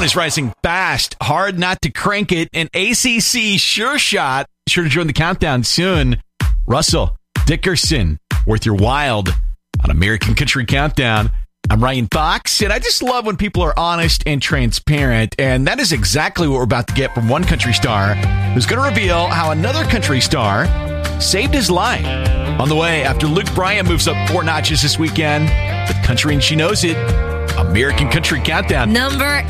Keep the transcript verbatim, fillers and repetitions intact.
is rising fast. Hard not to crank it. An A C C sure shot. Sure to join the countdown soon. Russell Dickerson, worth your wild on American Country Countdown. I'm Ryan Fox, and I just love when people are honest and transparent, and that is exactly what we're about to get from one country star who's going to reveal how another country star saved his life. On the way, after Luke Bryan moves up four notches this weekend, with Country and She Knows It, American Country Countdown. Number